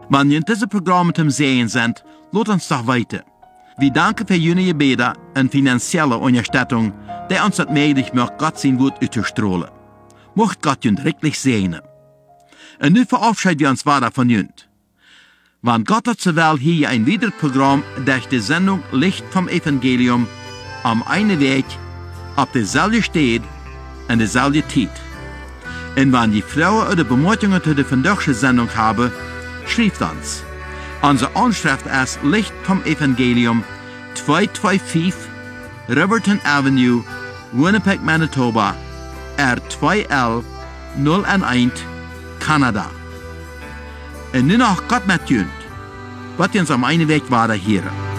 Wenn ihr in diesem Programm mit dem Sehen sind, lasst uns doch weiter. Wir danken für Ihre Gebete und finanzielle Unterstützung, die uns das möglich macht, Gott sein Wort auszustrahlen. Mocht Gott uns wirklich segnen. Und nun verabschieden wir uns weiter von Ihnen. Wenn Gott hat so will, hier ein weiteres Programm durch die Sendung Licht vom Evangelium am einen Weg, auf derselben Stelle und derselben Zeit. Und wenn die Frauen oder Bemerkungen zu der vandaagse Sendung haben, schreibt uns. Unsere Anschrift ist Licht vom Evangelium 225 Riverton Avenue, Winnipeg, Manitoba, R2L 011, Kanada. Und nun noch Gott mit uns, was uns am einen Weg weiter hören.